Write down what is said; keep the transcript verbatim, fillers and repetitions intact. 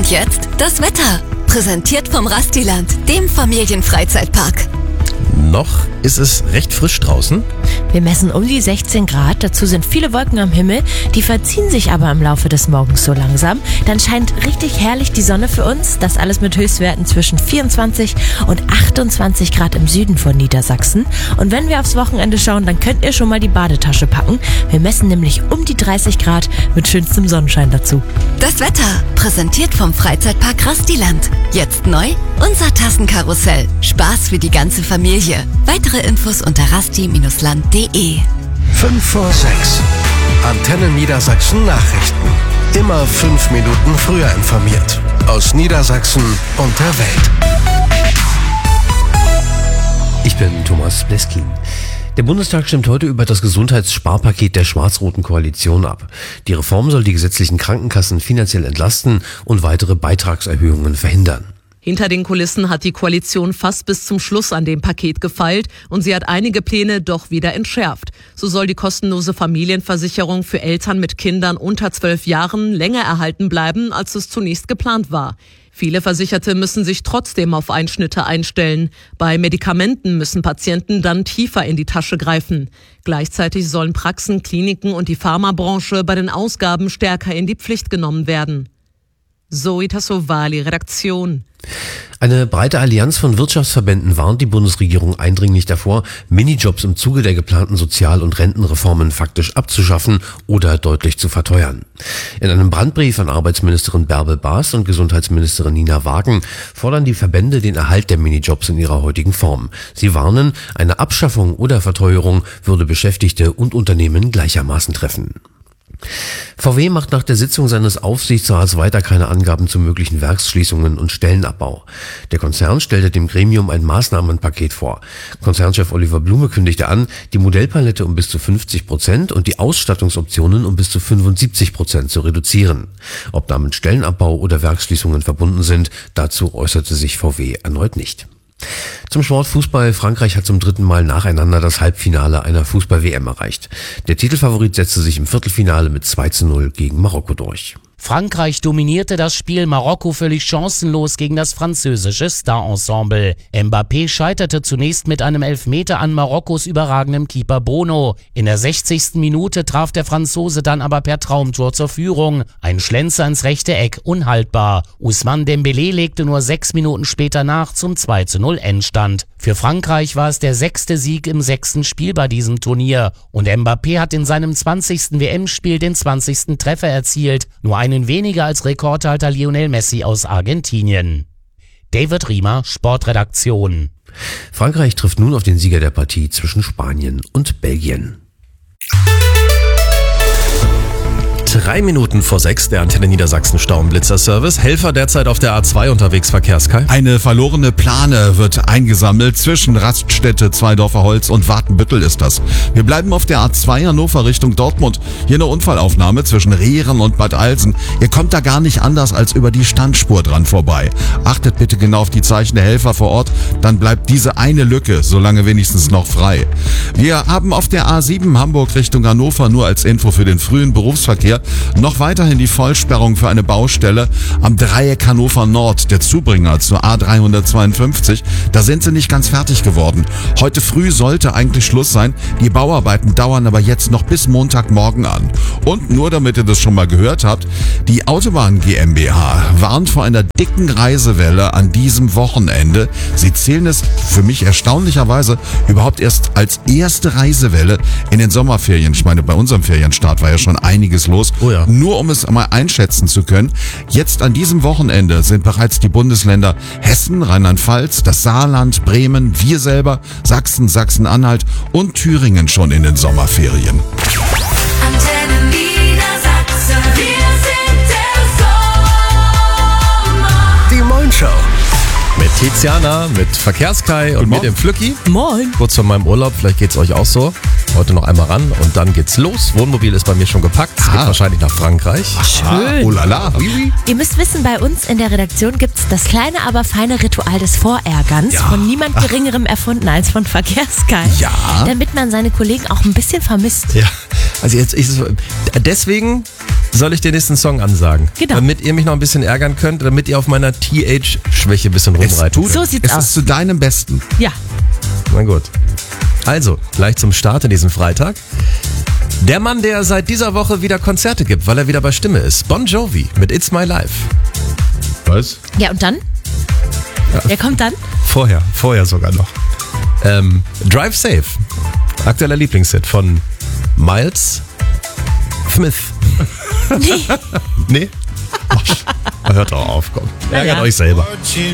Und jetzt das Wetter. Präsentiert vom Rastiland, dem Familienfreizeitpark. Noch ist es recht frisch draußen. Wir messen um die sechzehn Grad, dazu sind viele Wolken am Himmel, die verziehen sich aber im Laufe des Morgens so langsam. Dann scheint richtig herrlich die Sonne für uns, das alles mit Höchstwerten zwischen vierundzwanzig und achtundzwanzig Grad im Süden von Niedersachsen. Und wenn wir aufs Wochenende schauen, dann könnt ihr schon mal die Badetasche packen. Wir messen nämlich um die dreißig Grad mit schönstem Sonnenschein dazu. Das Wetter, präsentiert vom Freizeitpark Rastiland. Jetzt neu, unser Tassenkarussell. Spaß für die ganze Familie. Weitere Infos unter rasti Bindestrich land punkt de. fünf vor sechs. Antenne Niedersachsen Nachrichten. Immer fünf Minuten früher informiert. Aus Niedersachsen und der Welt. Ich bin Thomas Bleskin. Der Bundestag stimmt heute über das Gesundheitssparpaket der schwarz-roten Koalition ab. Die Reform soll die gesetzlichen Krankenkassen finanziell entlasten und weitere Beitragserhöhungen verhindern. Hinter den Kulissen hat die Koalition fast bis zum Schluss an dem Paket gefeilt und sie hat einige Pläne doch wieder entschärft. So soll die kostenlose Familienversicherung für Eltern mit Kindern unter zwölf Jahren länger erhalten bleiben, als es zunächst geplant war. Viele Versicherte müssen sich trotzdem auf Einschnitte einstellen. Bei Medikamenten müssen Patienten dann tiefer in die Tasche greifen. Gleichzeitig sollen Praxen, Kliniken und die Pharmabranche bei den Ausgaben stärker in die Pflicht genommen werden. Zoe Tassovali, Redaktion. Eine breite Allianz von Wirtschaftsverbänden warnt die Bundesregierung eindringlich davor, Minijobs im Zuge der geplanten Sozial- und Rentenreformen faktisch abzuschaffen oder deutlich zu verteuern. In einem Brandbrief an Arbeitsministerin Bärbel Baas und Gesundheitsministerin Nina Wagen fordern die Verbände den Erhalt der Minijobs in ihrer heutigen Form. Sie warnen, eine Abschaffung oder Verteuerung würde Beschäftigte und Unternehmen gleichermaßen treffen. V W macht nach der Sitzung seines Aufsichtsrats weiter keine Angaben zu möglichen Werksschließungen und Stellenabbau. Der Konzern stellte dem Gremium ein Maßnahmenpaket vor. Konzernchef Oliver Blume kündigte an, die Modellpalette um bis zu fünfzig Prozent und die Ausstattungsoptionen um bis zu fünfundsiebzig Prozent zu reduzieren. Ob damit Stellenabbau oder Werksschließungen verbunden sind, dazu äußerte sich V W erneut nicht. Zum Sportfußball. Frankreich hat zum dritten Mal nacheinander das Halbfinale einer Fußball-W M erreicht. Der Titelfavorit setzte sich im Viertelfinale mit zwei zu null gegen Marokko durch. Frankreich dominierte das Spiel, Marokko völlig chancenlos gegen das französische Star-Ensemble. Mbappé scheiterte zunächst mit einem Elfmeter an Marokkos überragendem Keeper Bono. In der sechzigsten Minute traf der Franzose dann aber per Traumtor zur Führung. Ein Schlenzer ins rechte Eck, unhaltbar. Ousmane Dembélé legte nur sechs Minuten später nach zum zwei zu null Endstand. Für Frankreich war es der sechste Sieg im sechsten Spiel bei diesem Turnier. Und Mbappé hat in seinem zwanzigsten W M-Spiel den zwanzigsten Treffer erzielt. Nur einen weniger als Rekordhalter Lionel Messi aus Argentinien. David Riemer, Sportredaktion. Frankreich trifft nun auf den Sieger der Partie zwischen Spanien und Belgien. Drei Minuten vor sechs, der Antenne Niedersachsen Stauenblitzer-Service. Helfer derzeit auf der A zwei unterwegs, Verkehrskai. Eine verlorene Plane wird eingesammelt. Zwischen Raststätte, Zweidorfer Holz und Watenbüttel ist das. Wir bleiben auf der A zwei Hannover Richtung Dortmund. Hier eine Unfallaufnahme zwischen Rehren und Bad Alsen. Ihr kommt da gar nicht anders als über die Standspur dran vorbei. Achtet bitte genau auf die Zeichen der Helfer vor Ort, dann bleibt diese eine Lücke solange wenigstens noch frei. Wir haben auf der A sieben Hamburg Richtung Hannover nur als Info für den frühen Berufsverkehr noch weiterhin die Vollsperrung für eine Baustelle am Dreieck Hannover Nord, der Zubringer zur A dreihundertzweiundfünfzig. Da sind sie nicht ganz fertig geworden. Heute früh sollte eigentlich Schluss sein. Die Bauarbeiten dauern aber jetzt noch bis Montagmorgen an. Und nur damit ihr das schon mal gehört habt, die Autobahn GmbH warnt vor einer dicken Reisewelle an diesem Wochenende. Sie zählen es für mich erstaunlicherweise überhaupt erst als erste Reisewelle in den Sommerferien. Ich meine, bei unserem Ferienstart war ja schon einiges los. Oh ja. Nur um es mal einschätzen zu können. Jetzt an diesem Wochenende sind bereits die Bundesländer Hessen, Rheinland-Pfalz, das Saarland, Bremen, wir selber, Sachsen, Sachsen-Anhalt und Thüringen schon in den Sommerferien. Antenne Niedersachsen, wir sind der Sommer. Die Moin Show. Mit Tiziana, mit Verkehrskai und mit dem Flücki. Moin. Kurz vor meinem Urlaub, vielleicht geht's euch auch so. Heute noch einmal ran und dann geht's los. Wohnmobil ist bei mir schon gepackt. Es geht Ah. wahrscheinlich nach Frankreich. Schön. Oh la la. Oui, oui. Ihr müsst wissen, bei uns in der Redaktion gibt's das kleine, aber feine Ritual des Vorärgerns, Ja. von niemand Geringerem erfunden als von Verkehrskai. Ja. Damit man seine Kollegen auch ein bisschen vermisst. Ja, also jetzt ist es deswegen Soll ich den nächsten Song ansagen? Genau. Damit ihr mich noch ein bisschen ärgern könnt, damit ihr auf meiner T H-Schwäche ein bisschen Es rumreitet. tut, So sieht's es aus. ist zu deinem Besten. Ja. Na gut. Also, gleich zum Start in diesem Freitag. Der Mann, der seit dieser Woche wieder Konzerte gibt, weil er wieder bei Stimme ist. Bon Jovi mit It's My Life. Was? Ja, und dann? Wer kommt dann? Vorher, vorher sogar noch. Ähm, Drive Safe. Aktueller Lieblingshit von Miles Smith. Nee. Nee? Ach, hört doch auf, komm. Ärgert ja. euch selber.